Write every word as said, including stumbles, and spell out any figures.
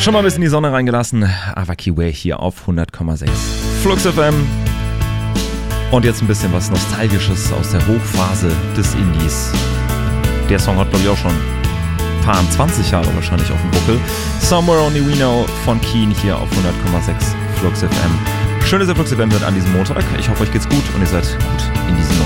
Schon mal ein bisschen die Sonne reingelassen. Ava Kiwi hier auf hundert Komma sechs Flux F M. Und jetzt ein bisschen was Nostalgisches aus der Hochphase des Indies. Der Song hat, glaube ich, auch schon ein paar zwanzig Jahre wahrscheinlich auf dem Buckel. Somewhere Only We Know von Keen hier auf hundert Komma sechs Flux F M. Schön, dass ihr Flux F M hört an diesem Montag. Ich hoffe, euch geht's gut und ihr seid gut in diesen neuen